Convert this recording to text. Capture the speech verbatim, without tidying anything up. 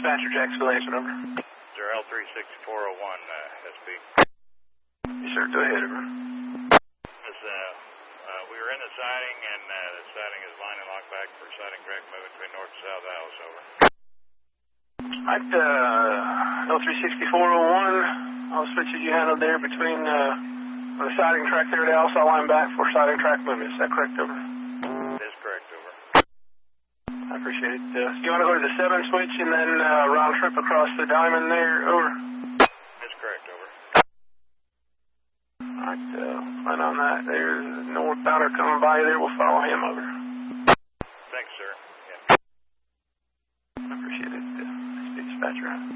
Dispatcher, Jacksonville, answer number. Sir, L three six four oh one, uh, S P. Yes, sir, go ahead, over. This, uh, uh, we were in the siding, and uh, the siding is line and lock back for siding track moving between north and south Dallas, over. Alright, uh, L three six four oh one, all switches you handled there between, uh, on the siding track there at Dallas, I'll line back for siding track movement. Is that correct, over? That is correct, over. I appreciate it. Uh, you want to go to the seven switch and then, uh, round trip across the diamond there, over? That's correct, over. Alright, uh, plan on that. There's a northbounder coming by there, we'll follow him, over. Thanks, sir. Yeah. I appreciate it. Uh, Dispatcher.